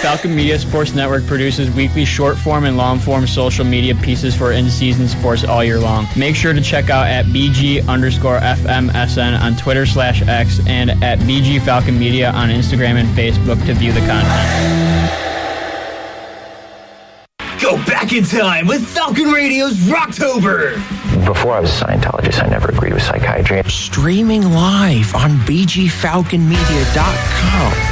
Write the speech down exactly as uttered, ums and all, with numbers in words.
Falcon Media Sports Network produces weekly short-form and long-form social media pieces for in-season sports all year long. Make sure to check out at BG underscore FMSN on Twitter slash X and at B G Falcon Media on Instagram and Facebook to view the content. Go back in time with Falcon Radio's Rocktober. Before I was a Scientologist, I never agreed with psychiatry. Streaming live on B G Falcon Media dot com.